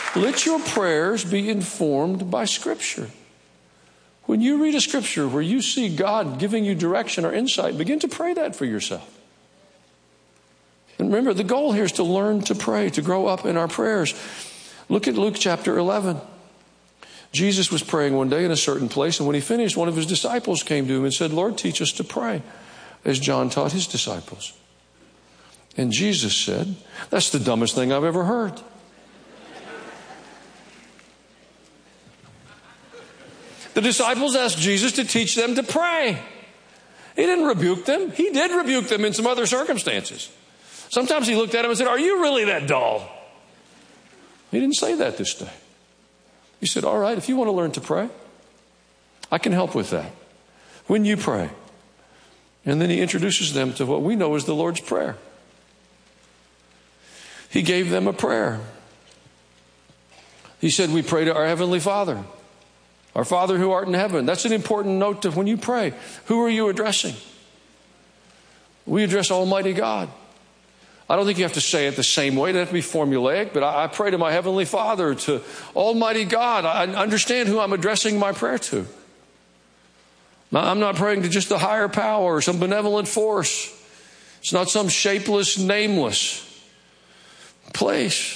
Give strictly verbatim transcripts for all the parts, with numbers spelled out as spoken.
Let your prayers be informed by Scripture. When you read a Scripture where you see God giving you direction or insight, begin to pray that for yourself. And remember, the goal here is to learn to pray, to grow up in our prayers. Look at Luke chapter eleven. Jesus was praying one day in a certain place, and when he finished, one of his disciples came to him and said, Lord, teach us to pray, as John taught his disciples. And Jesus said, that's the dumbest thing I've ever heard. The disciples asked Jesus to teach them to pray. He didn't rebuke them. He did rebuke them in some other circumstances. Sometimes he looked at them and said, are you really that dull? He didn't say that this day. He said, all right, if you want to learn to pray, I can help with that. When you pray. And then he introduces them to what we know as the Lord's Prayer. He gave them a prayer. He said, we pray to our Heavenly Father. Our Father who art in heaven. That's an important note to when you pray. Who are you addressing? We address Almighty God. I don't think you have to say it the same way. It doesn't have to be formulaic, but I, I pray to my Heavenly Father, to Almighty God. I understand who I'm addressing my prayer to. Now, I'm not praying to just a higher power or some benevolent force. It's not some shapeless, nameless place.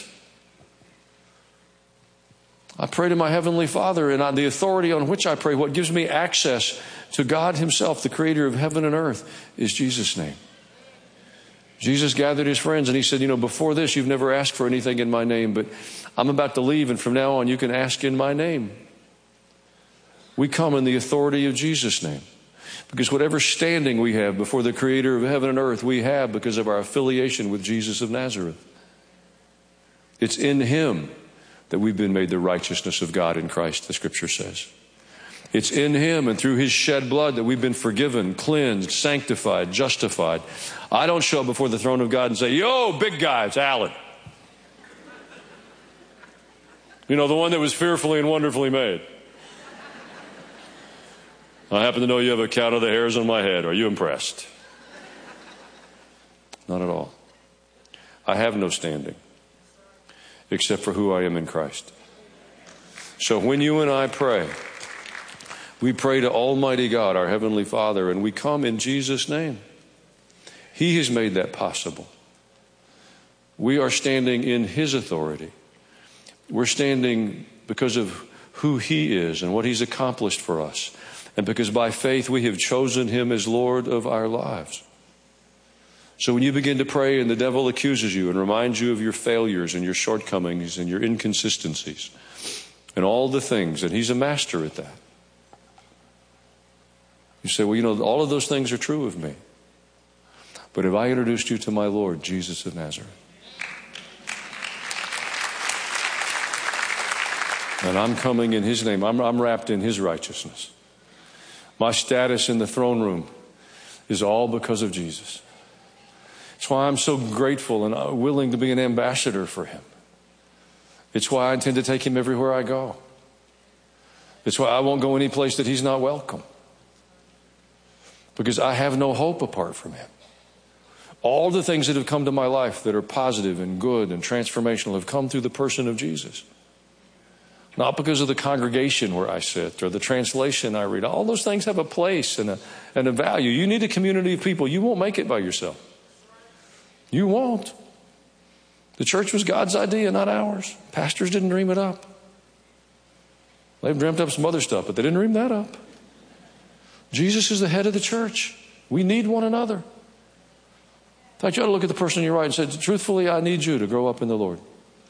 I pray to my Heavenly Father, and on the authority on which I pray, what gives me access to God Himself, the Creator of heaven and earth, is Jesus' name. Jesus gathered His friends and He said, you know, before this, you've never asked for anything in my name, but I'm about to leave, and from now on, you can ask in my name. We come in the authority of Jesus' name. Because whatever standing we have before the Creator of heaven and earth, we have because of our affiliation with Jesus of Nazareth. It's in Him that we've been made the righteousness of God in Christ, the Scripture says. It's in Him and through His shed blood that we've been forgiven, cleansed, sanctified, justified. I don't show up before the throne of God and say, yo, big guy, it's Alan. You know, the one that was fearfully and wonderfully made. I happen to know you have a count of the hairs on my head. Are you impressed? Not at all. I have no standing except for who I am in Christ. So when you and I pray, we pray to Almighty God, our Heavenly Father, and we come in Jesus' name. He has made that possible. We are standing in His authority. We're standing because of who He is and what He's accomplished for us. And because by faith we have chosen Him as Lord of our lives. So when you begin to pray and the devil accuses you and reminds you of your failures and your shortcomings and your inconsistencies and all the things, and he's a master at that. You say, well, you know, all of those things are true of me. But have I introduced you to my Lord, Jesus of Nazareth? And I'm coming in His name. I'm, I'm wrapped in His righteousness. My status in the throne room is all because of Jesus. It's why I'm so grateful and willing to be an ambassador for Him. It's why I intend to take Him everywhere I go. It's why I won't go any place that He's not welcome. Because I have no hope apart from Him. All the things that have come to my life that are positive and good and transformational have come through the person of Jesus. Not because of the congregation where I sit or the translation I read. All those things have a place and a, and a value. You need a community of people. You won't make it by yourself. You won't. The church was God's idea, not ours. Pastors didn't dream it up. They've dreamt up some other stuff, but they didn't dream that up. Jesus is the head of the church. We need one another. In fact, you ought to look at the person on your right and say, truthfully, I need you to grow up in the Lord.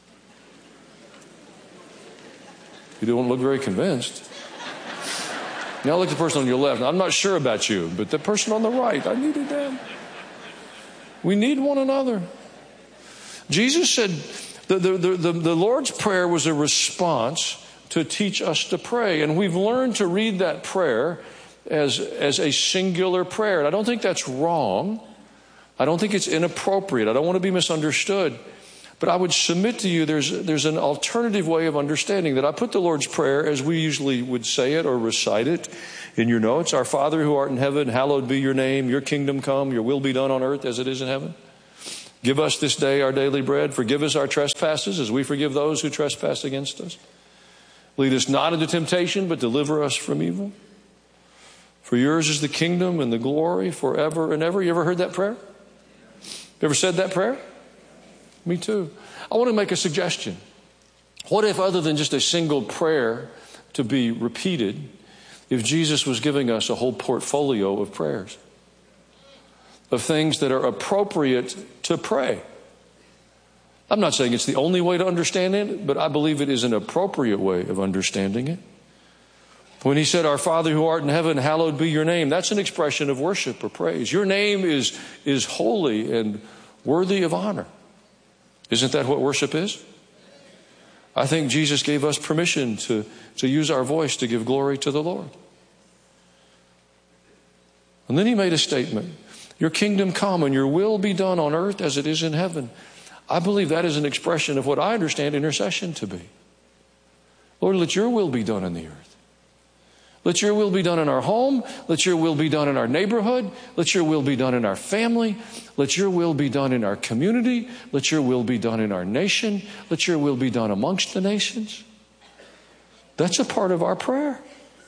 You don't look very convinced. Now look at the person on your left. Now, I'm not sure about you, but the person on the right, I needed them. We need one another. Jesus said the, the, the, the Lord's Prayer was a response to teach us to pray. And we've learned to read that prayer as, as a singular prayer. And I don't think that's wrong. I don't think it's inappropriate. I don't want to be misunderstood. But I would submit to you there's, there's an alternative way of understanding that. I put the Lord's Prayer as we usually would say it or recite it in your notes. Our Father who art in heaven, hallowed be your name. Your kingdom come, your will be done on earth as it is in heaven. Give us this day our daily bread. Forgive us our trespasses as we forgive those who trespass against us. Lead us not into temptation, but deliver us from evil. For yours is the kingdom and the glory forever and ever. You ever heard that prayer? You ever said that prayer? Me too. I want to make a suggestion. What if, other than just a single prayer to be repeated, if Jesus was giving us a whole portfolio of prayers, of things that are appropriate to pray? I'm not saying it's the only way to understand it, but I believe it is an appropriate way of understanding it. When he said, "Our Father who art in heaven, hallowed be your name," that's an expression of worship or praise. Your name is, is holy and worthy of honor. Isn't that what worship is? I think Jesus gave us permission to, to use our voice to give glory to the Lord. And then he made a statement. Your kingdom come and your will be done on earth as it is in heaven. I believe that is an expression of what I understand intercession to be. Lord, let your will be done in the earth. Let your will be done in our home. Let your will be done in our neighborhood. Let your will be done in our family. Let your will be done in our community. Let your will be done in our nation. Let your will be done amongst the nations. That's a part of our prayer.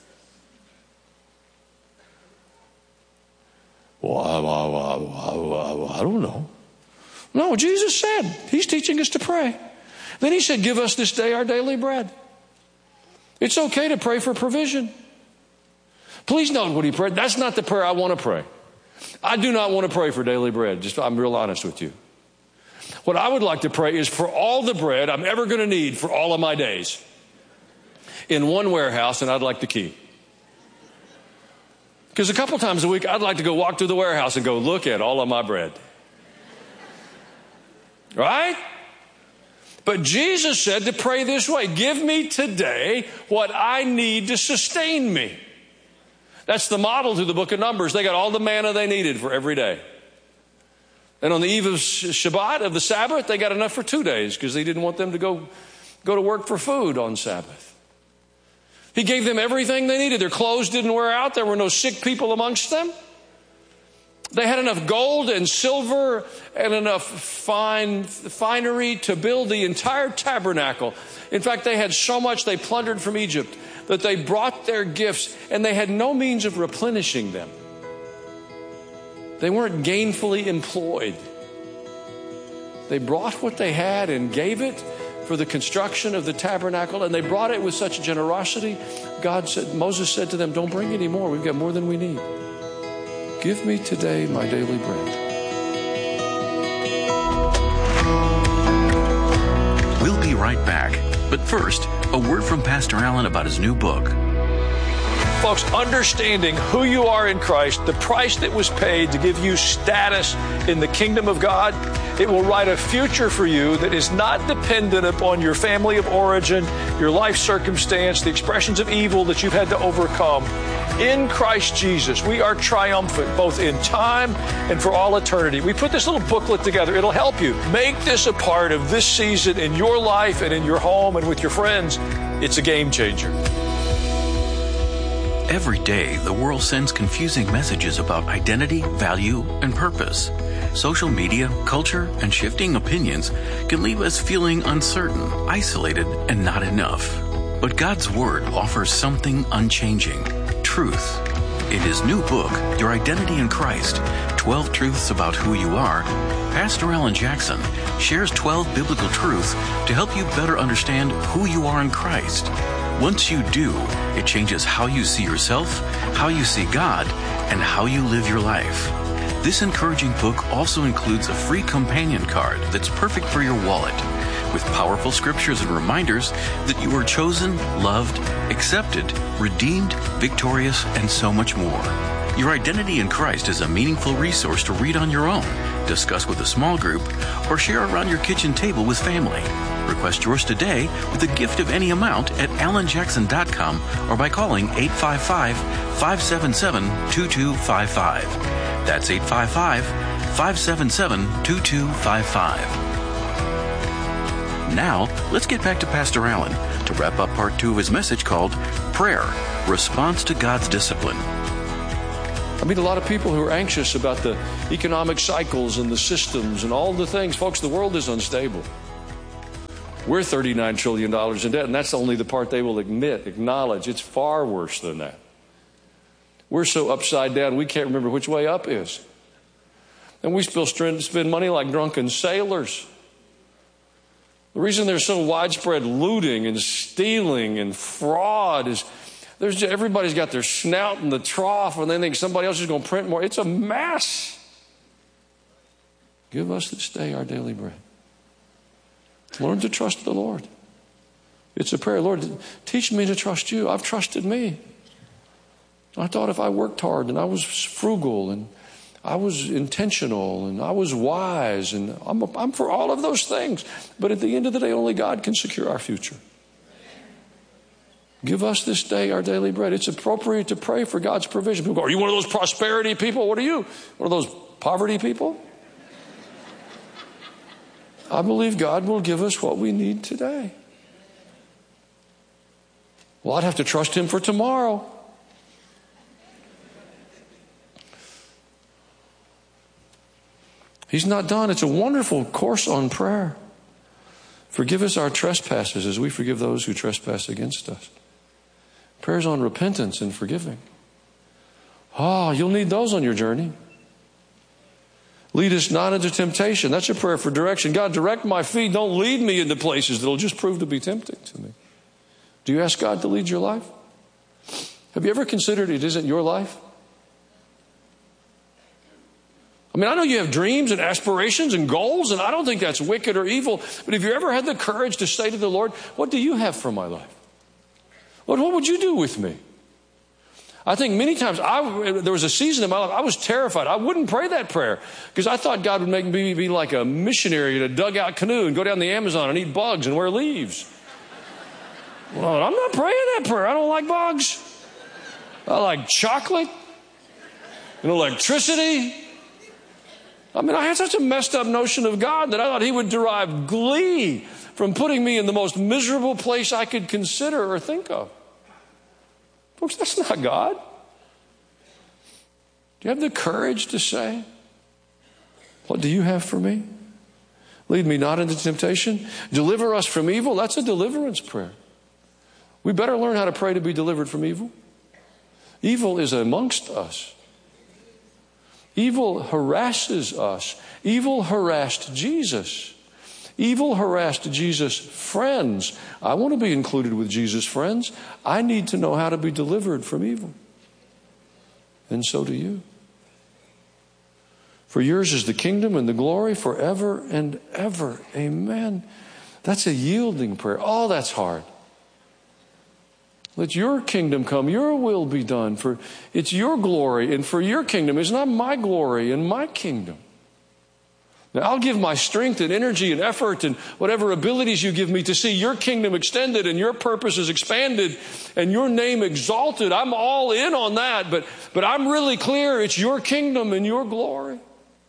Well, I, I, I, I don't know. No, Jesus said, he's teaching us to pray. Then he said, give us this day our daily bread. It's okay to pray for provision. Please note what he prayed. That's not the prayer I want to pray. I do not want to pray for daily bread. Just, I'm real honest with you. What I would like to pray is for all the bread I'm ever going to need for all of my days in one warehouse, and I'd like the key. Because a couple times a week, I'd like to go walk through the warehouse and go, look at all of my bread. Right? But Jesus said to pray this way: give me today what I need to sustain me. That's the model through the book of Numbers. They got all the manna they needed for every day. And on the eve of Shabbat, of the Sabbath, they got enough for two days because they didn't want them to go, go to work for food on Sabbath. He gave them everything they needed. Their clothes didn't wear out. There were no sick people amongst them. They had enough gold and silver and enough fine finery to build the entire tabernacle. In fact, they had so much they plundered from Egypt that they brought their gifts and they had no means of replenishing them. They weren't gainfully employed. They brought what they had and gave it for the construction of the tabernacle, and they brought it with such generosity. God said, Moses said to them, don't bring any more. We've got more than we need. Give me today my daily bread. We'll be right back. But first, a word from Pastor Allen about his new book. Folks, understanding who you are in Christ, the price that was paid to give you status in the kingdom of God, it will write a future for you that is not dependent upon your family of origin, your life circumstance, the expressions of evil that you've had to overcome. In Christ Jesus, we are triumphant both in time and for all eternity. We put this little booklet together. It'll help you. Make this a part of this season in your life and in your home and with your friends. It's a game changer. Every day, the world sends confusing messages about identity, value, and purpose. Social media, culture, and shifting opinions can leave us feeling uncertain, isolated, and not enough. But God's Word offers something unchanging: truth. In his new book, Your Identity in Christ, twelve Truths About Who You Are, Pastor Alan Jackson shares twelve biblical truths to help you better understand who you are in Christ. Once you do, it changes how you see yourself, how you see God, and how you live your life. This encouraging book also includes a free companion card that's perfect for your wallet, with powerful scriptures and reminders that you are chosen, loved, accepted, redeemed, victorious, and so much more. Your Identity in Christ is a meaningful resource to read on your own, discuss with a small group, or share around your kitchen table with family. Request yours today with a gift of any amount at alan jackson dot com or by calling eight five five, five seven seven, two two five five. That's eight five five, five seven seven, two two five five. Now, let's get back to Pastor Allen to wrap up part two of his message called Prayer, Response to God's Discipline. meet a lot of people who are anxious about the economic cycles and the systems and all the things. Folks, the world is unstable. We're thirty-nine trillion dollars in debt, and that's only the part they will admit, acknowledge. It's far worse than that. We're so upside down, we can't remember which way up is. And we still spend money like drunken sailors. The reason there's so widespread looting and stealing and fraud is there's just, everybody's got their snout in the trough and they think somebody else is going to print more. It's a mess. Give us this day our daily bread. Learn to trust the Lord. It's a prayer. Lord, teach me to trust you. I've trusted me. I thought if I worked hard and I was frugal and I was intentional and I was wise, and I'm, I'm for all of those things. But at the end of the day, only God can secure our future. Give us this day our daily bread. It's appropriate to pray for God's provision. People go, are you one of those prosperity people? What are you? One of those poverty people? I believe God will give us what we need today. Well, I'd have to trust Him for tomorrow. He's not done. It's a wonderful course on prayer. Forgive us our trespasses as we forgive those who trespass against us. Prayers on repentance and forgiving. Oh, you'll need those on your journey. Lead us not into temptation. That's a prayer for direction. God, direct my feet. Don't lead me into places that will just prove to be tempting to me. Do you ask God to lead your life? Have you ever considered it isn't your life? I mean, I know you have dreams and aspirations and goals, and I don't think that's wicked or evil. But have you ever had the courage to say to the Lord, what do you have for my life? Lord, what would you do with me? I think many times, I, there was a season in my life, I was terrified. I wouldn't pray that prayer because I thought God would make me be like a missionary in a dugout canoe and go down the Amazon and eat bugs and wear leaves. Well, I'm not praying that prayer. I don't like bugs. I like chocolate and electricity. I mean, I had such a messed up notion of God that I thought He would derive glee from putting me in the most miserable place I could consider or think of. Folks, that's not God. Do you have the courage to say, what do you have for me? Lead me not into temptation. Deliver us from evil. That's a deliverance prayer. We better learn how to pray to be delivered from evil. Evil is amongst us. Evil harasses us. Evil harassed Jesus. Evil harassed Jesus' friends. I want to be included with Jesus' friends. I need to know how to be delivered from evil. And so do you. For yours is the kingdom and the glory forever and ever. Amen. That's a yielding prayer. Oh, that's hard. Let your kingdom come, your will be done. For it's your glory and for your kingdom. It's not my glory and my kingdom. Now, I'll give my strength and energy and effort and whatever abilities you give me to see your kingdom extended and your purposes expanded and your name exalted. I'm all in on that, but, but I'm really clear it's your kingdom and your glory.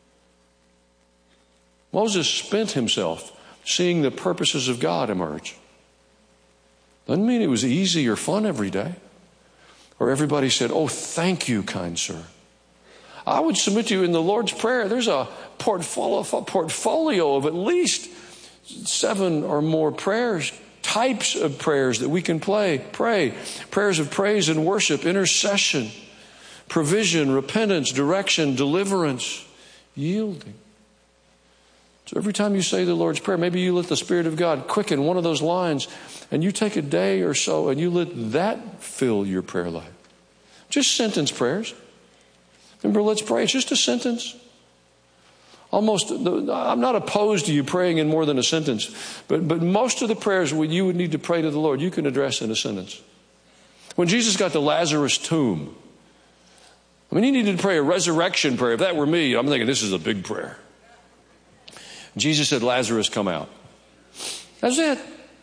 Moses spent himself seeing the purposes of God emerge. Doesn't mean it was easy or fun every day. Or everybody said, oh, thank you, kind sir. I would submit to you in the Lord's Prayer, there's a portfolio, portfolio of at least seven or more prayers, types of prayers that we can play, pray. Prayers of praise and worship, intercession, provision, repentance, direction, deliverance, yielding. So every time you say the Lord's Prayer, maybe you let the Spirit of God quicken one of those lines and you take a day or so and you let that fill your prayer life. Just sentence prayers. Remember, let's pray. It's just a sentence. Almost, I'm not opposed to you praying in more than a sentence, but, but most of the prayers when you would need to pray to the Lord, you can address in a sentence. When Jesus got to Lazarus' tomb, I mean, he needed to pray a resurrection prayer. If that were me, I'm thinking this is a big prayer. Jesus said, Lazarus, come out. That's it.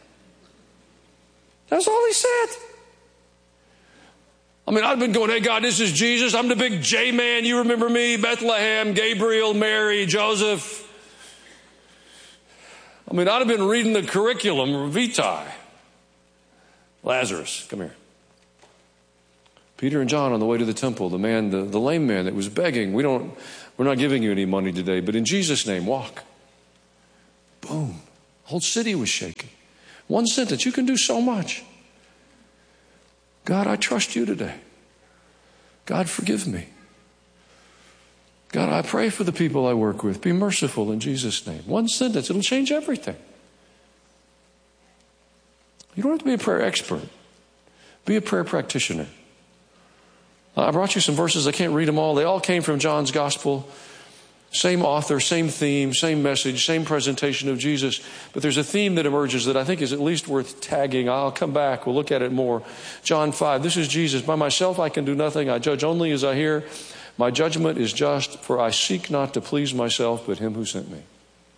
That's all he said. I mean, I've been going, hey, God, this is Jesus. I'm the big J-man. You remember me, Bethlehem, Gabriel, Mary, Joseph. I mean, I'd have been reading the curriculum vitae. Lazarus, come here. Peter and John on the way to the temple, the man, the, the lame man that was begging, we don't, we're not giving you any money today, but in Jesus' name, walk. Boom. The whole city was shaking. One sentence, you can do so much. God, I trust you today. God, forgive me. God, I pray for the people I work with. Be merciful in Jesus' name. One sentence, it'll change everything. You don't have to be a prayer expert. Be a prayer practitioner. I brought you some verses. I can't read them all. They all came from John's gospel. Same author, same theme, same message, same presentation of Jesus. But there's a theme that emerges that I think is at least worth tagging. I'll come back. We'll look at it more. John five. This is Jesus. By myself I can do nothing. I judge only as I hear. My judgment is just, for I seek not to please myself, but him who sent me.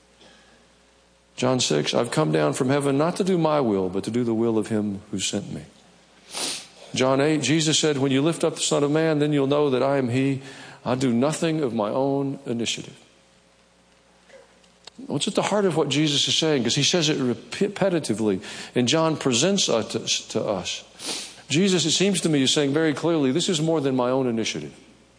John six. I've come down from heaven not to do my will, but to do the will of him who sent me. John eight. Jesus said, when you lift up the Son of Man, then you'll know that I am he. I do nothing of my own initiative. What's at the heart of what Jesus is saying? Because he says it repetitively, and John presents it to us. Jesus, it seems to me, is saying very clearly, this is more than my own initiative.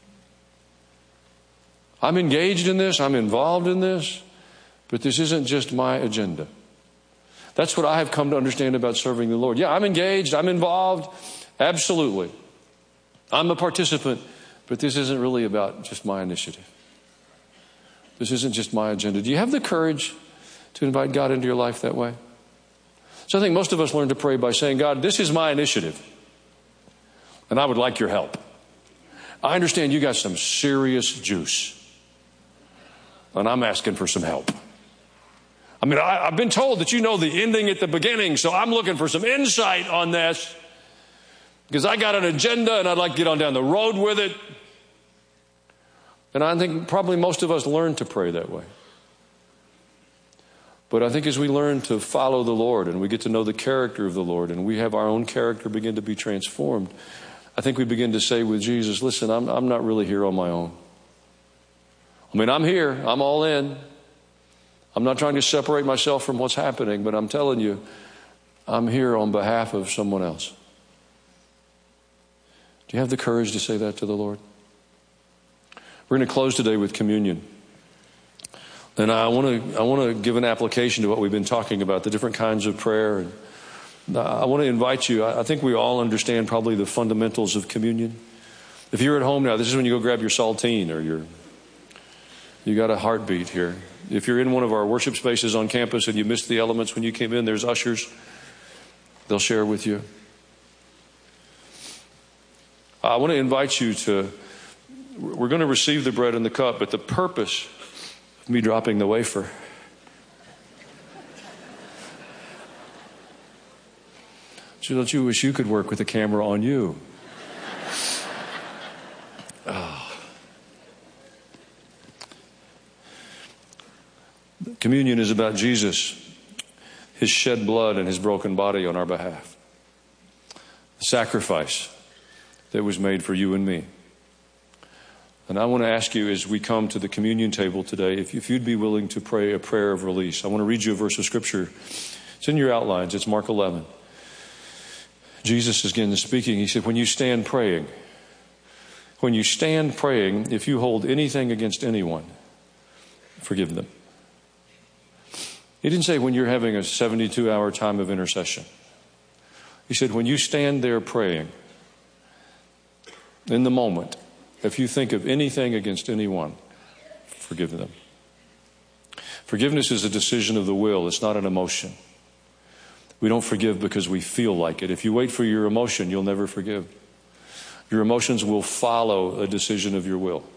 I'm engaged in this, I'm involved in this, but this isn't just my agenda. That's what I have come to understand about serving the Lord. Yeah, I'm engaged, I'm involved, absolutely. I'm a participant. But this isn't really about just my initiative. This isn't just my agenda. Do you have the courage to invite God into your life that way? So I think most of us learn to pray by saying, God, this is my initiative, and I would like your help. I understand you got some serious juice, and I'm asking for some help. I mean, I, I've been told that you know the ending at the beginning, so I'm looking for some insight on this because I got an agenda, and I'd like to get on down the road with it. And I think probably most of us learn to pray that way. But I think as we learn to follow the Lord and we get to know the character of the Lord and we have our own character begin to be transformed, I think we begin to say with Jesus, listen, I'm, I'm not really here on my own. I mean, I'm here. I'm all in. I'm not trying to separate myself from what's happening, but I'm telling you, I'm here on behalf of someone else. Do you have the courage to say that to the Lord? We're going to close today with communion. And I want to I want to give an application to what we've been talking about, the different kinds of prayer. And I want to invite you. I think we all understand probably the fundamentals of communion. If you're at home now, this is when you go grab your saltine or your, you got a heartbeat here. If you're in one of our worship spaces on campus and you missed the elements when you came in, there's ushers. They'll share with you. I want to invite you to, we're going to receive the bread and the cup, but the purpose of me dropping the wafer so don't you wish you could work with the camera on you? Oh. Communion is about Jesus, his shed blood and his broken body on our behalf. The sacrifice that was made for you and me. And I want to ask you as we come to the communion table today, if, if you'd be willing to pray a prayer of release. I want to read you a verse of scripture. It's in your outlines. It's Mark eleven. Jesus is again speaking. He said, when you stand praying, when you stand praying, if you hold anything against anyone, forgive them. He didn't say when you're having a seventy-two hour time of intercession. He said, when you stand there praying, in the moment, if you think of anything against anyone, forgive them. Forgiveness is a decision of the will. It's not an emotion. We don't forgive because we feel like it. If you wait for your emotion, you'll never forgive. Your emotions will follow a decision of your will.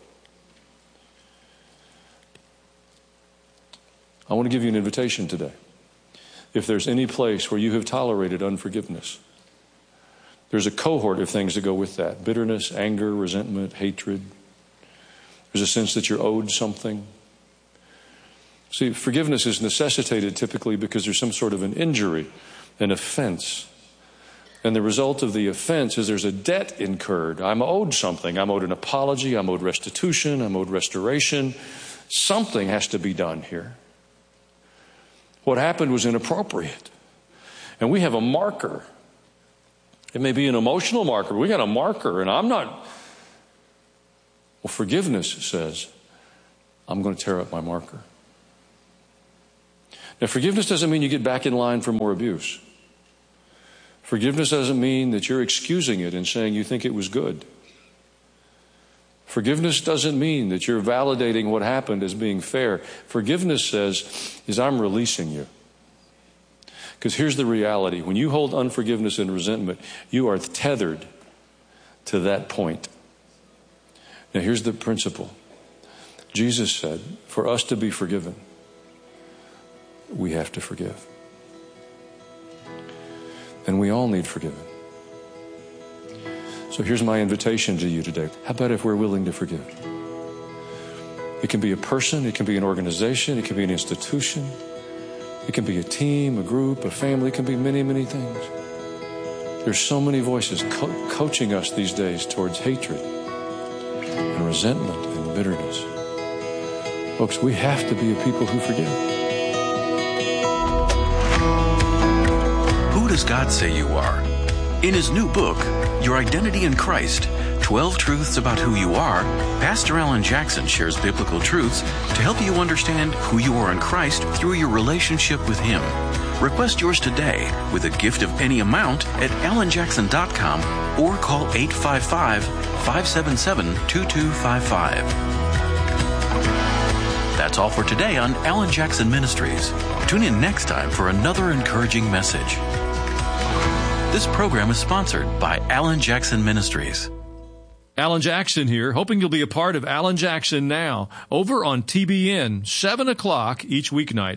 I want to give you an invitation today. If there's any place where you have tolerated unforgiveness, there's a cohort of things that go with that. Bitterness, anger, resentment, hatred. There's a sense that you're owed something. See, forgiveness is necessitated typically because there's some sort of an injury, an offense. And the result of the offense is there's a debt incurred. I'm owed something. I'm owed an apology. I'm owed restitution. I'm owed restoration. Something has to be done here. What happened was inappropriate. And we have a marker It may be an emotional marker. We got a marker, and I'm not. Well, forgiveness says, I'm going to tear up my marker. Now, forgiveness doesn't mean you get back in line for more abuse. Forgiveness doesn't mean that you're excusing it and saying you think it was good. Forgiveness doesn't mean that you're validating what happened as being fair. Forgiveness says, is I'm releasing you. Because here's the reality. When you hold unforgiveness and resentment, you are tethered to that point. Now here's the principle. Jesus said, for us to be forgiven, we have to forgive. And we all need forgiven. So here's my invitation to you today. How about if we're willing to forgive? It can be a person, it can be an organization, it can be an institution, it can be a team, a group, a family, it can be many, many things. There's so many voices co- coaching us these days towards hatred and resentment and bitterness. Folks, we have to be a people who forgive. Who does God say you are? In his new book, Your Identity in Christ, twelve Truths About Who You Are, Pastor Alan Jackson shares biblical truths to help you understand who you are in Christ through your relationship with him. Request yours today with a gift of any amount at alan jackson dot com or call eight five five, five seven seven, two two five five. That's all for today on Alan Jackson Ministries. Tune in next time for another encouraging message. This program is sponsored by Alan Jackson Ministries. Alan Jackson here, hoping you'll be a part of Alan Jackson Now, over on T B N, seven o'clock each weeknight.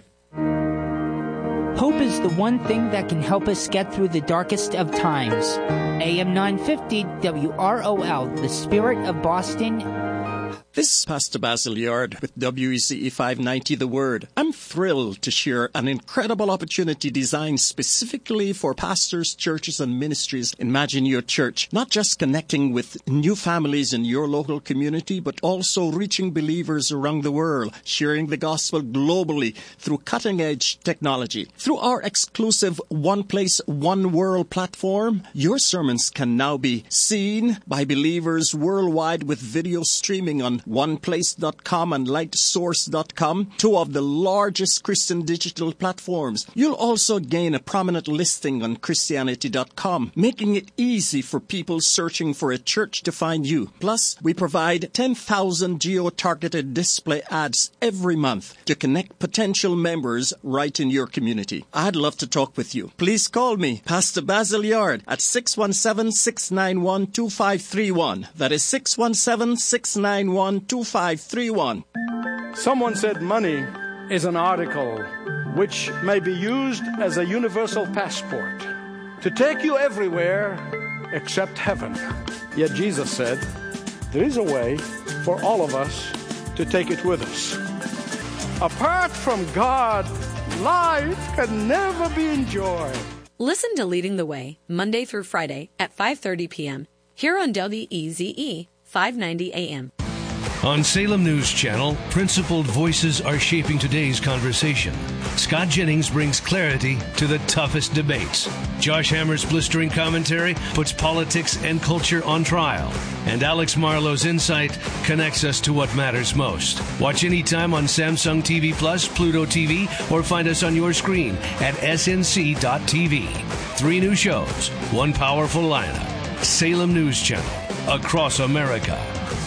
Hope is the one thing that can help us get through the darkest of times. A M nine fifty W R O L, the Spirit of Boston. This is Pastor Basil Yard with W E C E five ninety The Word. I'm thrilled to share an incredible opportunity designed specifically for pastors, churches, and ministries. Imagine your church not just connecting with new families in your local community, but also reaching believers around the world, sharing the gospel globally through cutting-edge technology. Through our exclusive One Place, One World platform, your sermons can now be seen by believers worldwide with video streaming on one place dot com and light source dot com, two of the largest Christian digital platforms. You'll also gain a prominent listing on Christianity dot com, making it easy for people searching for a church to find you. Plus, we provide ten thousand geo-targeted display ads every month to connect potential members right in your community. I'd love to talk with you. Please call me, Pastor Basil Yard, at six one seven, six nine one, two five three one. That is six one seven, six nine one, two five three one. Someone said money is an article which may be used as a universal passport to take you everywhere except heaven. Yet Jesus said, there is a way for all of us to take it with us. Apart from God, life can never be enjoyed. Listen to Leading the Way, Monday through Friday at five thirty p.m. here on W E Z E five ninety A M. On Salem News Channel, principled voices are shaping today's conversation. Scott Jennings brings clarity to the toughest debates. Josh Hammer's blistering commentary puts politics and culture on trial. And Alex Marlowe's insight connects us to what matters most. Watch anytime on Samsung T V Plus, Pluto T V, or find us on your screen at S N C dot T V. Three new shows, one powerful lineup. Salem News Channel, across America.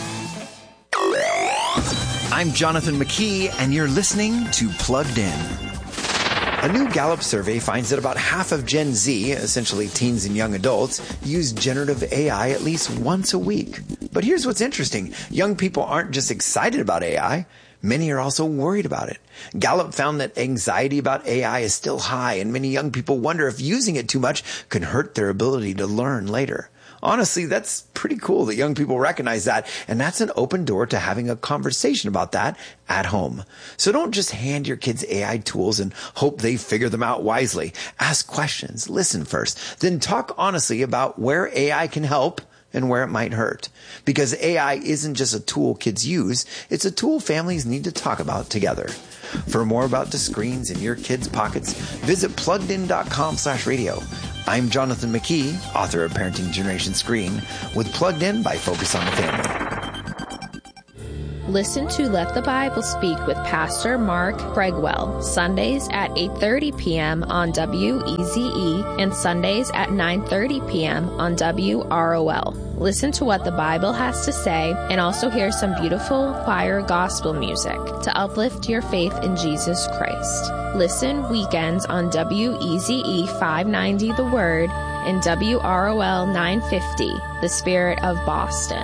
I'm Jonathan McKee, and you're listening to Plugged In. A new Gallup survey finds that about half of Gen Z, essentially teens and young adults, use generative A I at least once a week. But here's what's interesting. Young people aren't just excited about A I. Many are also worried about it. Gallup found that anxiety about A I is still high, and many young people wonder if using it too much could hurt their ability to learn later. Honestly, that's pretty cool that young people recognize that, and that's an open door to having a conversation about that at home. So don't just hand your kids A I tools and hope they figure them out wisely. Ask questions, listen first, then talk honestly about where A I can help and where it might hurt. Because A I isn't just a tool kids use, it's a tool families need to talk about together. For more about the screens in your kids' pockets, visit plugged in dot com slash radio. I'm Jonathan McKee, author of Parenting Generation Screen, with Plugged In by Focus on the Family. Listen to Let the Bible Speak with Pastor Mark Bregwell, Sundays at eight thirty p.m. on W E Z E and Sundays at nine thirty p.m. on W R O L. Listen to what the Bible has to say and also hear some beautiful choir gospel music to uplift your faith in Jesus Christ. Listen weekends on W E Z E five ninety The Word and W R O L nine fifty, The Spirit of Boston.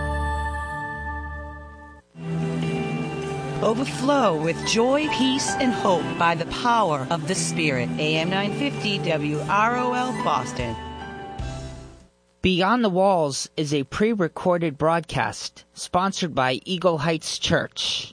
Overflow with joy, peace, and hope by the power of the Spirit. A M nine fifty W R O L Boston. Beyond the Walls is a pre-recorded broadcast sponsored by Eagle Heights Church.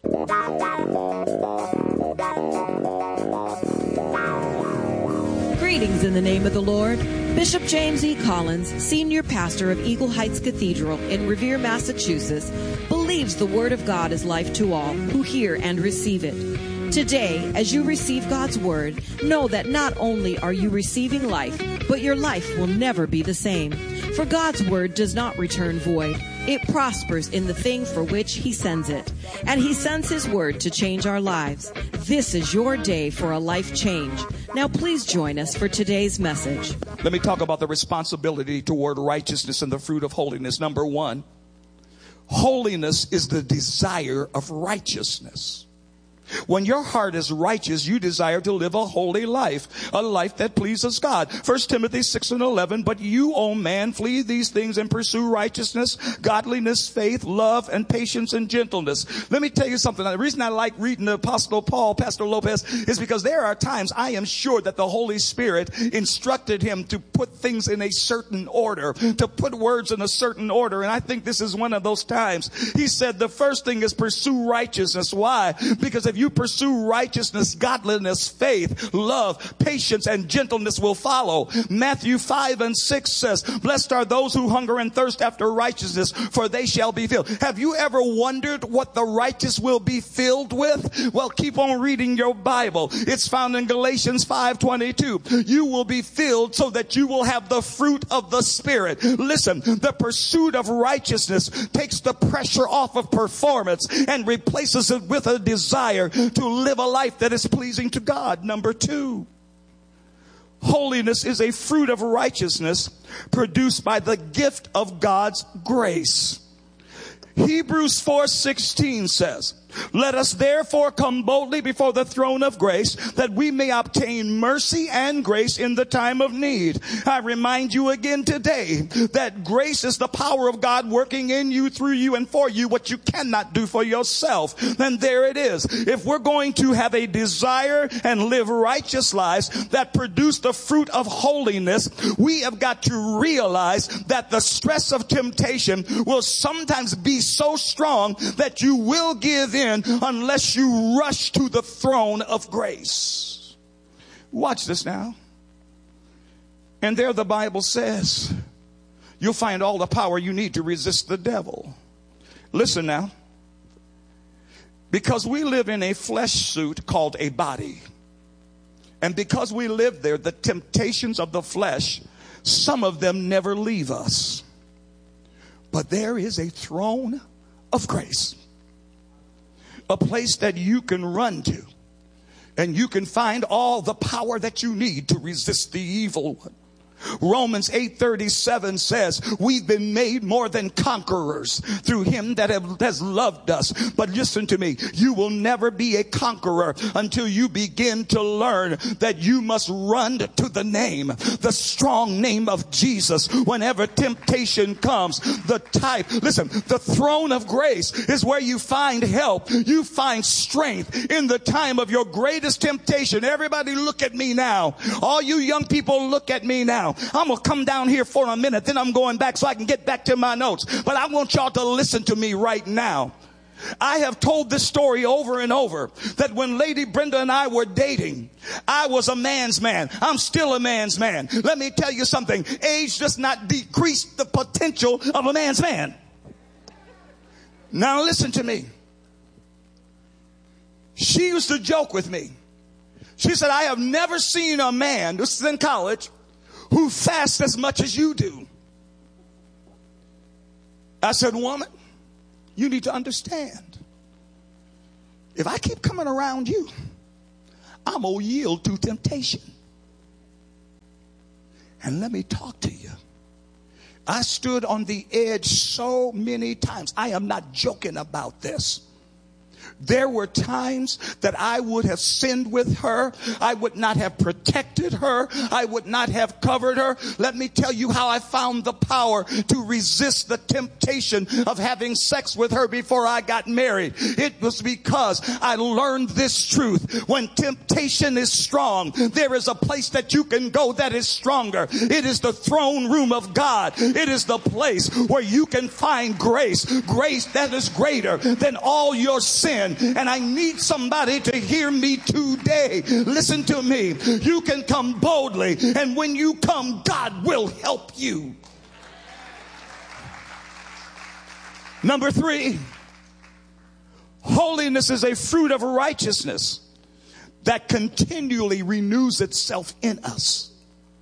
Greetings in the name of the Lord. Bishop James E. Collins, Senior Pastor of Eagle Heights Cathedral in Revere, Massachusetts, believes the Word of God is life to all who hear and receive it. Today, as you receive God's Word, know that not only are you receiving life, but your life will never be the same. For God's Word does not return void. It prospers in the thing for which He sends it. And He sends His Word to change our lives. This is your day for a life change. Now please join us for today's message. Let me talk about the responsibility toward righteousness and the fruit of holiness. Number one, holiness is the desire of righteousness. When your heart is righteous, you desire to live a holy life, a life that pleases God. First Timothy six and eleven, but you, O man, flee these things and pursue righteousness, godliness, faith, love, and patience and gentleness. Let me tell you something. The reason I like reading the Apostle Paul, Pastor Lopez, is because there are times I am sure that the Holy Spirit instructed him to put things in a certain order, to put words in a certain order. And I think this is one of those times. He said the first thing is pursue righteousness. Why? Because if you pursue righteousness, godliness, faith, love, patience, and gentleness will follow. Matthew five and six says, blessed are those who hunger and thirst after righteousness, for they shall be filled. Have you ever wondered what the righteous will be filled with? Well, keep on reading your Bible. It's found in Galatians five twenty-two. You will be filled so that you will have the fruit of the Spirit. Listen, the pursuit of righteousness takes the pressure off of performance and replaces it with a desire to live a life that is pleasing to God. Number two, holiness is a fruit of righteousness produced by the gift of God's grace. Hebrews four sixteen says, let us therefore come boldly before the throne of grace, that we may obtain mercy and grace in the time of need. I remind you again today that grace is the power of God working in you, through you, and for you what you cannot do for yourself. Then there it is. If we're going to have a desire and live righteous lives that produce the fruit of holiness, we have got to realize that the stress of temptation will sometimes be so strong that you will give in unless you rush to the throne of grace. Watch this now. And there the Bible says you'll find all the power you need to resist the devil. Listen now. Because we live in a flesh suit called a body. And because we live there, the temptations of the flesh, some of them never leave us. But there is a throne of grace. A place that you can run to, and you can find all the power that you need to resist the evil one. Romans eight thirty-seven says we've been made more than conquerors through him that have, has loved us. But listen to me, you will never be a conqueror until you begin to learn that you must run to the name, the strong name of Jesus. Whenever temptation comes, the type, listen, the throne of grace is where you find help. You find strength in the time of your greatest temptation. Everybody look at me now. All you young people, look at me now. I'm going to come down here for a minute, then I'm going back so I can get back to my notes. But I want y'all to listen to me right now. I have told this story over and over, that when Lady Brenda and I were dating, I was a man's man. I'm still a man's man. Let me tell you something. Age does not decrease the potential of a man's man. Now listen to me. She used to joke with me. She said, I have never seen a man, this is in college, who fast as much as you do. I said, woman, you need to understand. If I keep coming around you, I'm going to yield to temptation. And let me talk to you. I stood on the edge so many times. I am not joking about this. There were times that I would have sinned with her. I would not have protected her. I would not have covered her. Let me tell you how I found the power to resist the temptation of having sex with her before I got married. It was because I learned this truth. When temptation is strong, there is a place that you can go that is stronger. It is the throne room of God. It is the place where you can find grace. Grace that is greater than all your sin. And I need somebody to hear me today. Listen to me. You can come boldly, and when you come, God will help you. Number three, holiness is a fruit of righteousness that continually renews itself in us.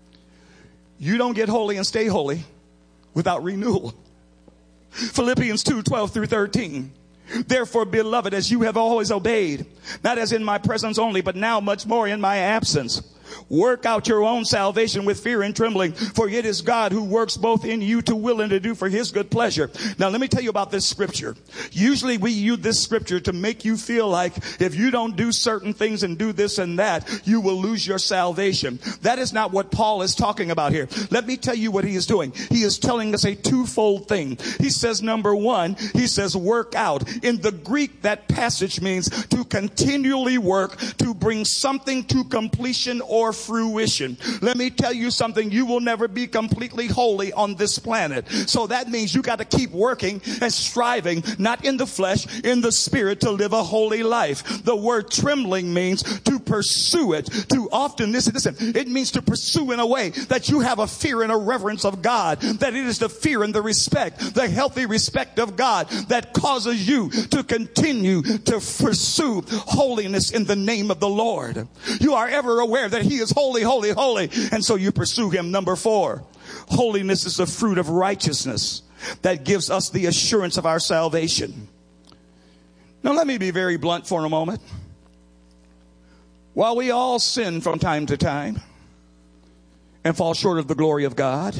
You don't get holy and stay holy without renewal. Philippians two, twelve through thirteen. Therefore, beloved, as you have always obeyed, not as in my presence only, but now much more in my absence, work out your own salvation with fear and trembling, for it is God who works both in you to will and to do for his good pleasure. Now, let me tell you about this scripture. Usually we use this scripture to make you feel like if you don't do certain things and do this and that, you will lose your salvation. That is not what Paul is talking about here. Let me tell you what he is doing. He is telling us a twofold thing. He says, number one, he says, work out. In the Greek, that passage means to continually work, to bring something to completion or or fruition. Let me tell you something. You will never be completely holy on this planet. So that means you got to keep working and striving, not in the flesh, in the spirit, to live a holy life. The word trembling means to pursue it. To often, listen, listen, it means to pursue in a way that you have a fear and a reverence of God. That it is the fear and the respect, the healthy respect of God that causes you to continue to pursue holiness in the name of the Lord. You are ever aware that he is holy, holy, holy. And so you pursue him. Number four, holiness is the fruit of righteousness that gives us the assurance of our salvation. Now let me be very blunt for a moment. While we all sin from time to time and fall short of the glory of God,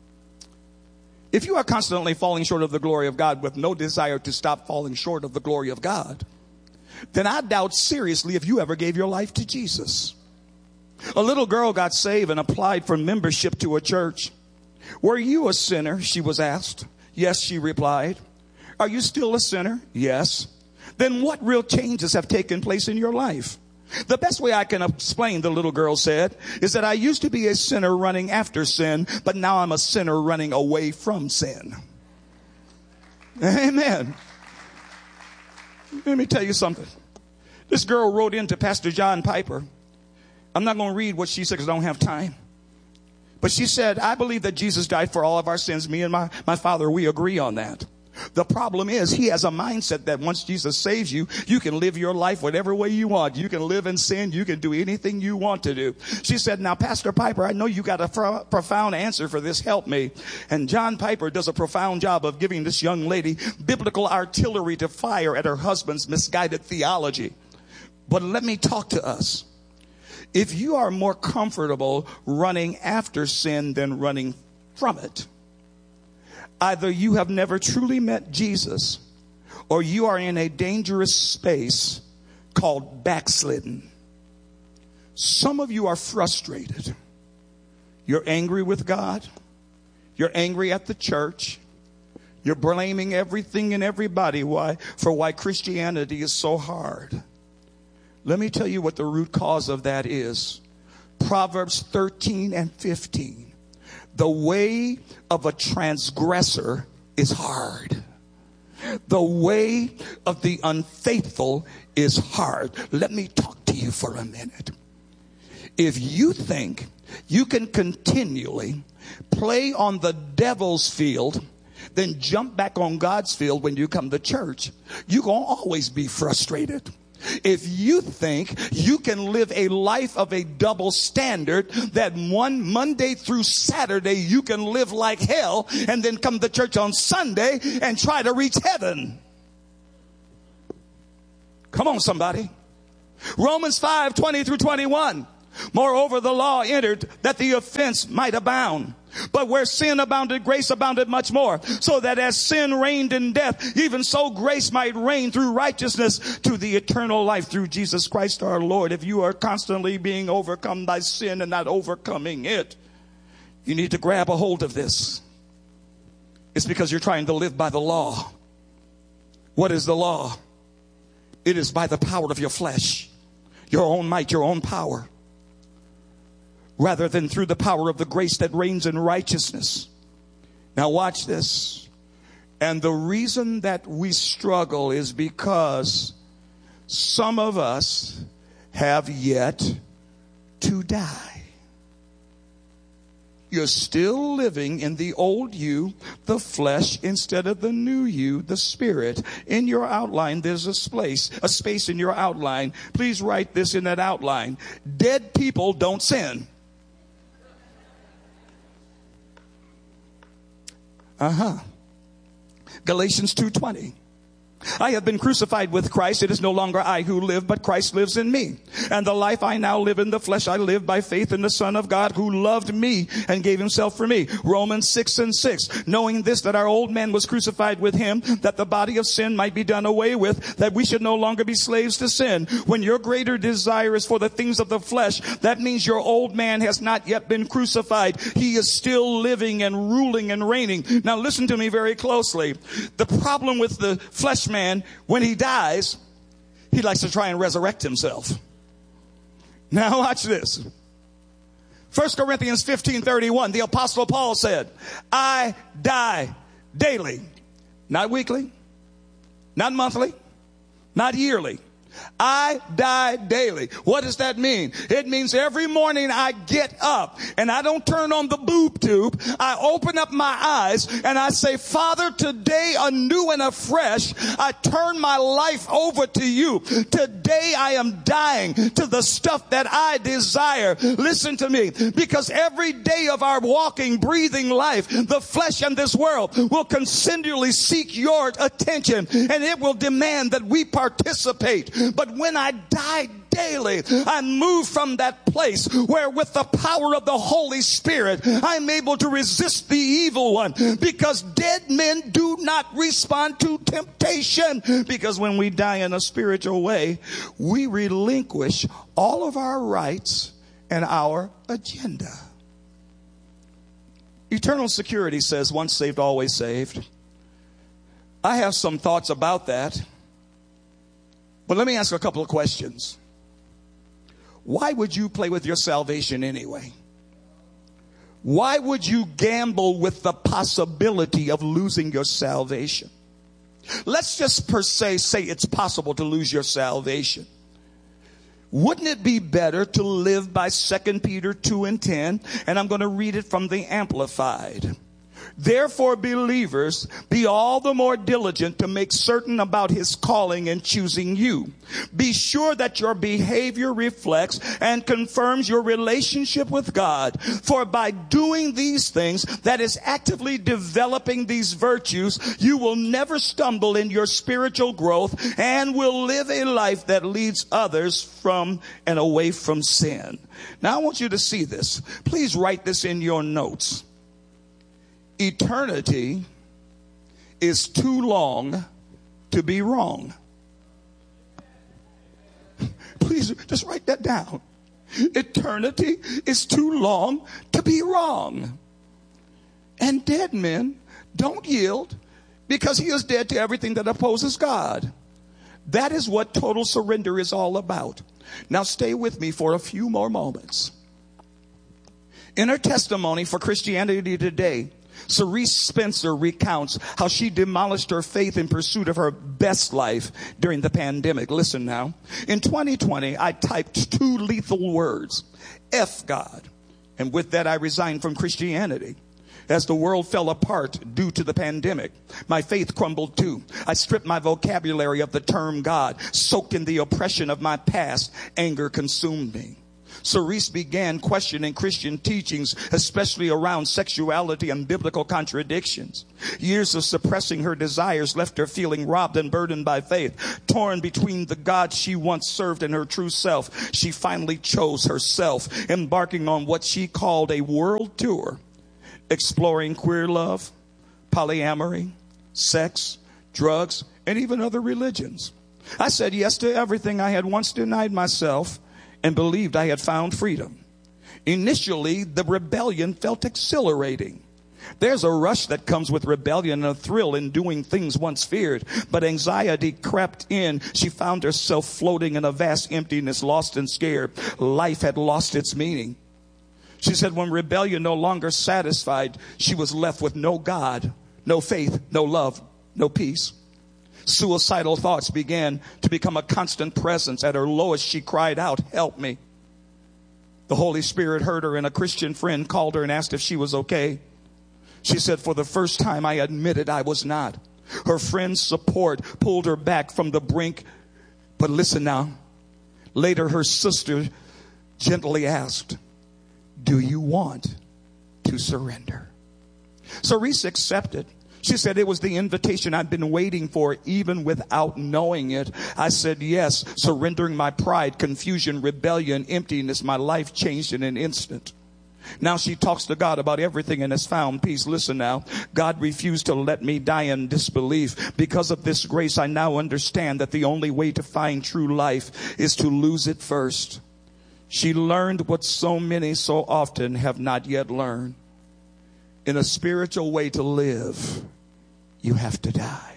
if you are constantly falling short of the glory of God with no desire to stop falling short of the glory of God, then I doubt seriously if you ever gave your life to Jesus. A little girl got saved and applied for membership to a church. Were you a sinner? She was asked. Yes, she replied. Are you still a sinner? Yes. Then what real changes have taken place in your life? The best way I can explain, the little girl said, is that I used to be a sinner running after sin, but now I'm a sinner running away from sin. Amen. Let me tell you something. This girl wrote in to Pastor John Piper. I'm not going to read what she said because I don't have time. But she said, I believe that Jesus died for all of our sins. Me and my, my father, we agree on that. The problem is he has a mindset that once Jesus saves you, you can live your life whatever way you want. You can live in sin. You can do anything you want to do. She said, now, Pastor Piper, I know you got a pro- profound answer for this. Help me. And John Piper does a profound job of giving this young lady biblical artillery to fire at her husband's misguided theology. But let me talk to us. If you are more comfortable running after sin than running from it, either you have never truly met Jesus or you are in a dangerous space called backslidden. Some of you are frustrated. You're angry with God. You're angry at the church. You're blaming everything and everybody why for why Christianity is so hard. Let me tell you what the root cause of that is. Proverbs thirteen and fifteen. The way of a transgressor is hard. The way of the unfaithful is hard. Let me talk to you for a minute. If you think you can continually play on the devil's field, then jump back on God's field when you come to church, you're going to always be frustrated. if you think you can live a life of a double standard, that one Monday through Saturday you can live like hell and then come to church on Sunday and try to reach heaven. Come on, somebody. Romans five, twenty through twenty-one. Moreover, the law entered that the offense might abound. But where sin abounded, grace abounded much more. So that as sin reigned in death, even so grace might reign through righteousness to the eternal life through Jesus Christ our Lord. If you are constantly being overcome by sin and not overcoming it, you need to grab a hold of this. It's because you're trying to live by the law. What is the law? It is by the power of your flesh, your own might, your own power, rather than through the power of the grace that reigns in righteousness. Now watch this. And the reason that we struggle is because some of us have yet to die. You're still living in the old you, the flesh, instead of the new you, the spirit. In your outline, there's a space, a space in your outline. Please write this in that outline. Dead people don't sin. Uh-huh. Galatians two twenty. I have been crucified with Christ. It is no longer I who live, but Christ lives in me. And the life I now live in the flesh, I live by faith in the Son of God who loved me and gave himself for me. Romans six and six. Knowing this, that our old man was crucified with him, that the body of sin might be done away with, that we should no longer be slaves to sin. When your greater desire is for the things of the flesh, that means your old man has not yet been crucified. He is still living and ruling and reigning. Now listen to me very closely. The problem with the flesh man, when he dies, he likes to try and resurrect himself. Now watch this. First Corinthians fifteen thirty-one, the Apostle Paul said, I die daily. Not weekly, not monthly, not yearly. I die daily. What does that mean? It means every morning I get up and I don't turn on the boob tube. I open up my eyes and I say, Father, today anew and afresh, I turn my life over to you. Today I am dying to the stuff that I desire. Listen to me, because every day of our walking, breathing life, the flesh and this world will continually seek your attention, and it will demand that we participate. But when I die daily, I move from that place where with the power of the Holy Spirit, I'm able to resist the evil one, because dead men do not respond to temptation. Because when we die in a spiritual way, we relinquish all of our rights and our agenda. Eternal security says once saved, always saved. I have some thoughts about that. But let me ask a couple of questions. Why would you play with your salvation anyway? Why would you gamble with the possibility of losing your salvation? Let's just per se say it's possible to lose your salvation. Wouldn't it be better to live by Second Peter two and ten? And I'm going to read it from the Amplified. Therefore, believers, be all the more diligent to make certain about his calling and choosing you. Be sure that your behavior reflects and confirms your relationship with God. For by doing these things, that is actively developing these virtues, you will never stumble in your spiritual growth and will live a life that leads others from and away from sin. Now, I want you to see this. Please write this in your notes. Eternity is too long to be wrong. Please just write that down. Eternity is too long to be wrong. And dead men don't yield, because he is dead to everything that opposes God. That is what total surrender is all about. Now stay with me for a few more moments. In her testimony for Christianity Today, Cerise Spencer recounts how she demolished her faith in pursuit of her best life during the pandemic. Listen now. In twenty twenty, I typed two lethal words, F God. And with that, I resigned from Christianity. As the world fell apart due to the pandemic, my faith crumbled too. I stripped my vocabulary of the term God. Soaked in the oppression of my past, anger consumed me. Cerise began questioning Christian teachings, especially around sexuality and biblical contradictions. Years of suppressing her desires left her feeling robbed and burdened by faith. Torn between the God she once served and her true self, she finally chose herself, embarking on what she called a world tour, exploring queer love, polyamory, sex, drugs, and even other religions. I said yes to everything I had once denied myself and believed I had found freedom. Initially, the rebellion felt exhilarating. There's a rush that comes with rebellion and a thrill in doing things once feared. But anxiety crept in. She found herself floating in a vast emptiness, lost and scared. Life had lost its meaning. She said when rebellion no longer satisfied, she was left with no God, no faith, no love, no peace. Suicidal thoughts began to become a constant presence. At her lowest, she cried out, "Help me." The Holy Spirit heard her, and a Christian friend called her and asked if she was okay. She said, "For the first time, I admitted I was not." Her friend's support pulled her back from the brink. But listen now. Later, her sister gently asked, "Do you want to surrender?" Cerise accepted. She said, "It was the invitation I've been waiting for, even without knowing it." I said, yes, surrendering my pride, confusion, rebellion, emptiness. My life changed in an instant. Now she talks to God about everything and has found peace. Listen now. God refused to let me die in disbelief. Because of this grace, I now understand that the only way to find true life is to lose it first. She learned what so many so often have not yet learned. In a spiritual way to live, you have to die.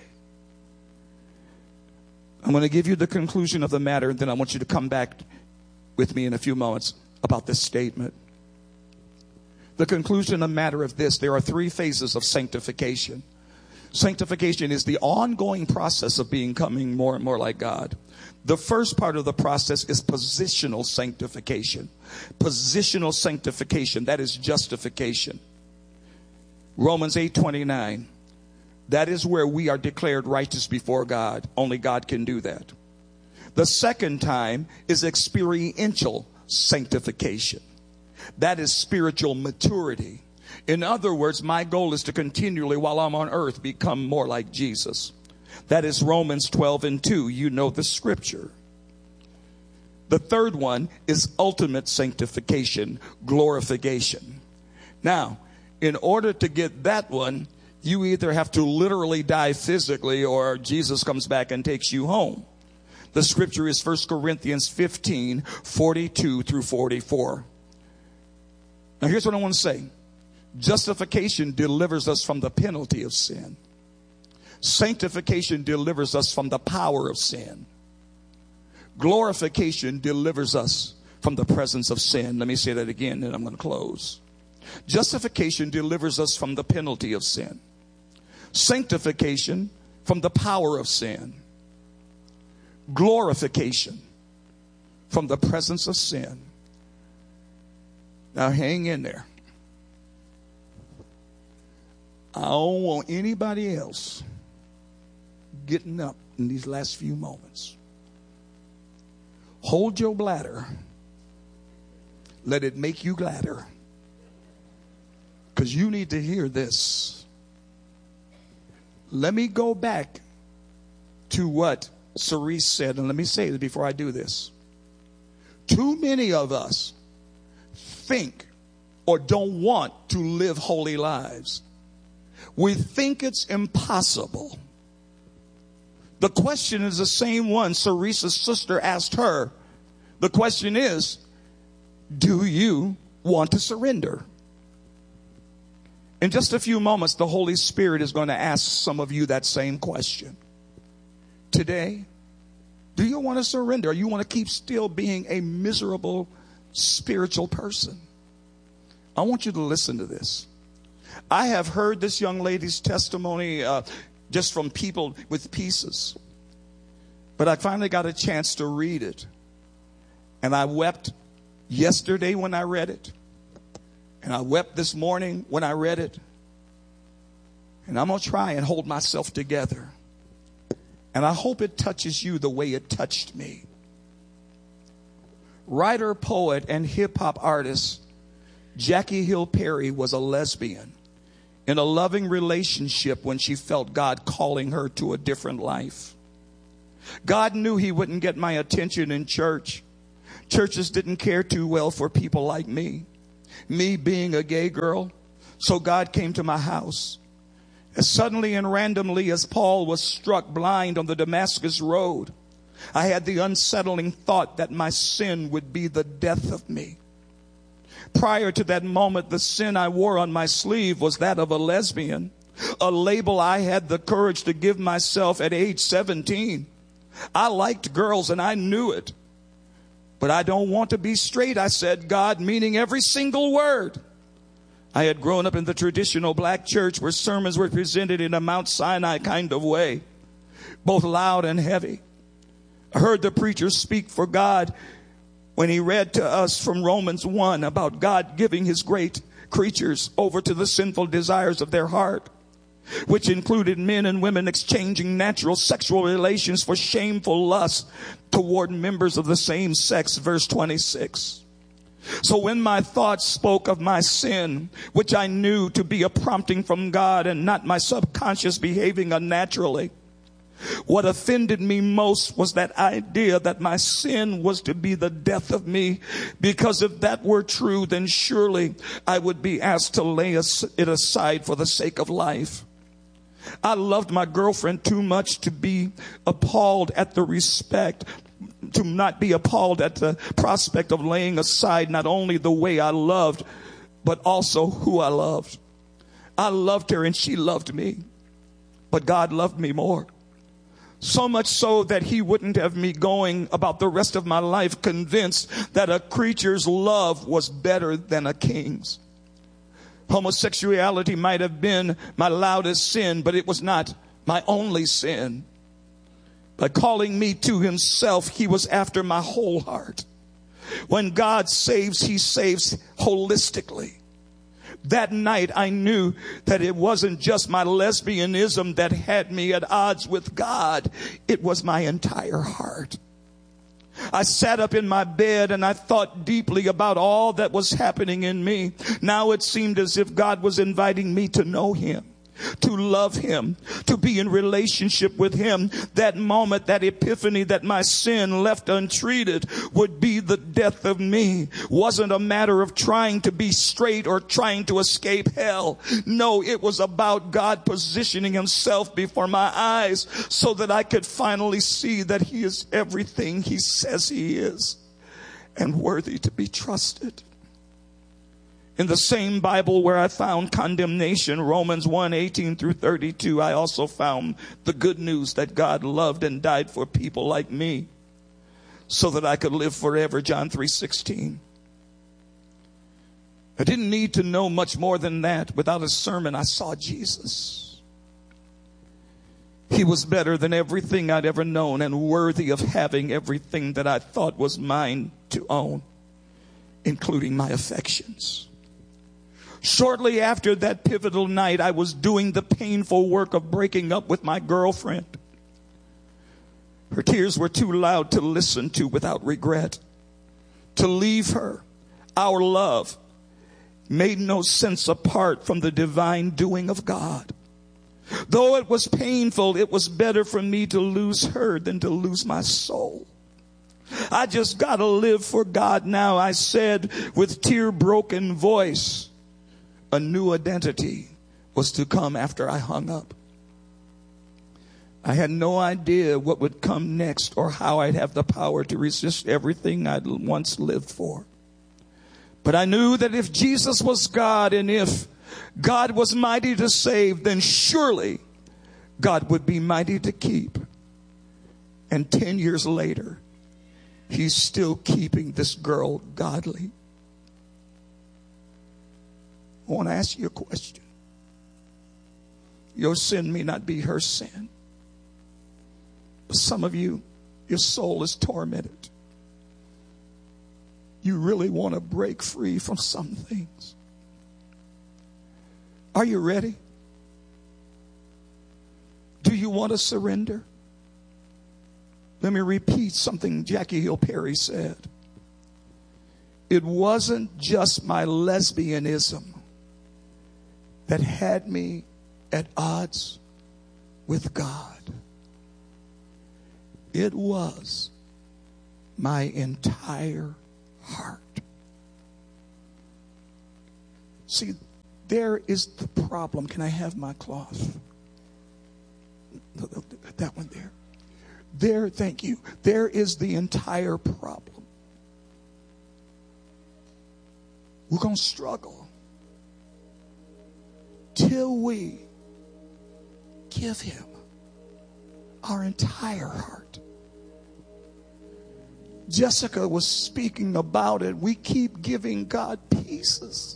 I'm going to give you the conclusion of the matter, and then I want you to come back with me in a few moments about this statement. The conclusion of the matter of this: there are three phases of sanctification. Sanctification is the ongoing process of becoming more and more like God. The first part of the process is positional sanctification. Positional sanctification, that is justification. Romans eight twenty-nine. That is where we are declared righteous before God. Only God can do that. The second time is experiential sanctification. That is spiritual maturity. In other words, my goal is to continually, while I'm on earth, become more like Jesus. That is Romans twelve and two. You know the scripture. The third one is ultimate sanctification, glorification. Now, in order to get that one, you either have to literally die physically or Jesus comes back and takes you home. The scripture is First Corinthians fifteen, forty-two through forty-four. Now here's what I want to say. Justification delivers us from the penalty of sin. Sanctification delivers us from the power of sin. Glorification delivers us from the presence of sin. Let me say that again, and I'm going to close. Justification delivers us from the penalty of sin. Sanctification from the power of sin. Glorification from the presence of sin. Now hang in there. I don't want anybody else getting up in these last few moments. Hold your bladder. Let it make you gladder. Because you need to hear this. Let me go back to what Cerise said, and let me say this before I do this. Too many of us think or don't want to live holy lives. We think it's impossible. The question is the same one Cerise's sister asked her. The question is, do you want to surrender? In just a few moments, the Holy Spirit is going to ask some of you that same question. Today, do you want to surrender? Or you want to keep still being a miserable spiritual person? I want you to listen to this. I have heard this young lady's testimony uh, just from people with pieces. But I finally got a chance to read it. And I wept yesterday when I read it. And I wept this morning when I read it. And I'm going to try and hold myself together. And I hope it touches you the way it touched me. Writer, poet, and hip-hop artist Jackie Hill Perry was a lesbian in a loving relationship when she felt God calling her to a different life. God knew he wouldn't get my attention in church. Churches didn't care too well for people like me. Me being a gay girl. So God came to my house. As suddenly and randomly as Paul was struck blind on the Damascus road, I had the unsettling thought that my sin would be the death of me. Prior to that moment, the sin I wore on my sleeve was that of a lesbian, a label I had the courage to give myself at age seventeen. I liked girls and I knew it. But I don't want to be straight, I said, God, meaning every single word. I had grown up in the traditional black church where sermons were presented in a Mount Sinai kind of way, both loud and heavy. I heard the preacher speak for God when he read to us from Romans one about God giving his great creatures over to the sinful desires of their heart, which included men and women exchanging natural sexual relations for shameful lust toward members of the same sex, verse twenty-six. So when my thoughts spoke of my sin, which I knew to be a prompting from God and not my subconscious behaving unnaturally, what offended me most was that idea that my sin was to be the death of me, because if that were true, then surely I would be asked to lay it aside for the sake of life. I loved my girlfriend too much to be appalled at the respect, to not be appalled at the prospect of laying aside not only the way I loved, but also who I loved. I loved her and she loved me, but God loved me more. So much so that he wouldn't have me going about the rest of my life convinced that a creature's love was better than a king's. Homosexuality might have been my loudest sin, but it was not my only sin. By calling me to himself, he was after my whole heart. When God saves, he saves holistically. That night I knew that it wasn't just my lesbianism that had me at odds with God. It was my entire heart. I sat up in my bed and I thought deeply about all that was happening in me. Now it seemed as if God was inviting me to know him, to love him, to be in relationship with him. That moment, that epiphany that my sin left untreated would be the death of me, wasn't a matter of trying to be straight or trying to escape hell. No, it was about God positioning himself before my eyes so that I could finally see that he is everything he says he is and worthy to be trusted. In the same Bible where I found condemnation, Romans one, eighteen through thirty-two, I also found the good news that God loved and died for people like me so that I could live forever, John three sixteen. I didn't need to know much more than that. Without a sermon, I saw Jesus. He was better than everything I'd ever known and worthy of having everything that I thought was mine to own, including my affections. Shortly after that pivotal night, I was doing the painful work of breaking up with my girlfriend. Her tears were too loud to listen to without regret. To leave her, our love, made no sense apart from the divine doing of God. Though it was painful, it was better for me to lose her than to lose my soul. I just gotta live for God now, I said with tear-broken voice. A new identity was to come after I hung up. I had no idea what would come next or how I'd have the power to resist everything I'd once lived for. But I knew that if Jesus was God and if God was mighty to save, then surely God would be mighty to keep. And ten years later, he's still keeping this girl godly. I want to ask you a question. Your sin may not be her sin. But some of you, your soul is tormented. You really want to break free from some things. Are you ready? Do you want to surrender? Let me repeat something Jackie Hill Perry said. It wasn't just my lesbianism that had me at odds with God. It was my entire heart. See, there is the problem. Can I have my cloth? That one there. There, thank you. There is the entire problem. We're going to struggle till we give him our entire heart. Jessica was speaking about it. We keep giving God pieces.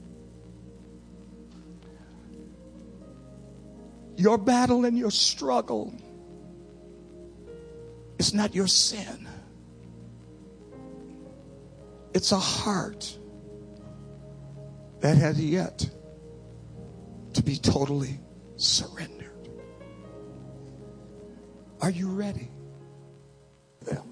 Your battle and your struggle is not your sin. It's a heart that has yet to be totally surrendered. Are you ready? Them.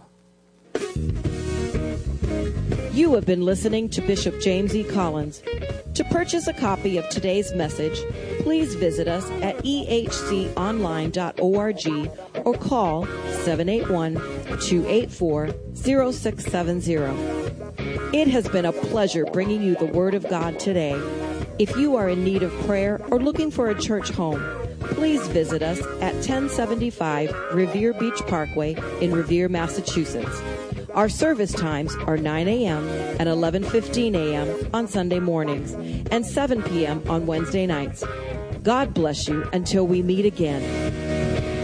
You have been listening to Bishop James E. Collins. To purchase a copy of today's message, please visit us at e h c online dot org or call seven eight one, two eight four, zero six seven zero. It has been a pleasure bringing you the Word of God today. If you are in need of prayer or looking for a church home, please visit us at ten seventy-five Revere Beach Parkway in Revere, Massachusetts. Our service times are nine a.m. and eleven fifteen a.m. on Sunday mornings and seven p.m. on Wednesday nights. God bless you until we meet again.